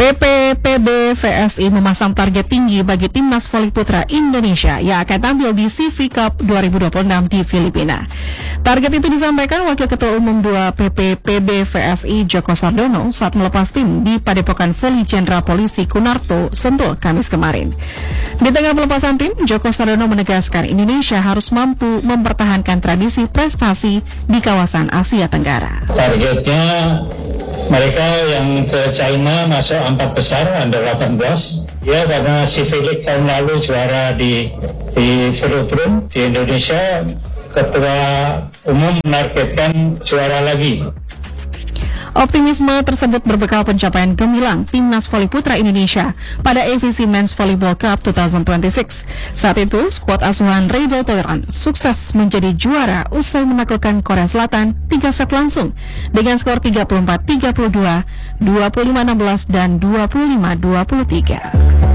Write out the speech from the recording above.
PPPB VSI memasang target tinggi bagi Timnas Voli Putra Indonesia yang akan tampil di CV Cup 2026 di Filipina. Target itu disampaikan Wakil Ketua Umum 2 PPPB VSI Joko Sardono saat melepas tim di Padepokan Voli Jenderal Polisi Kunarto, Sentul, Kamis kemarin. Di tengah pelepasan tim, Joko Sardono menegaskan Indonesia harus mampu mempertahankan tradisi prestasi di kawasan Asia Tenggara. Targetnya mereka yang ke China masuk 4 besar under 18 ya, karena si Felix tahun lalu juara di Velodrome di Indonesia. Ketua Umum menargetkan juara lagi. Optimisme tersebut berbekal pencapaian gemilang Timnas Voli Putra Indonesia pada AVC Men's Volleyball Cup 2026. Saat itu, skuad asuhan Reidel Toiran sukses menjadi juara usai menaklukkan Korea Selatan 3 set langsung dengan skor 34-32, 25-16, dan 25-23.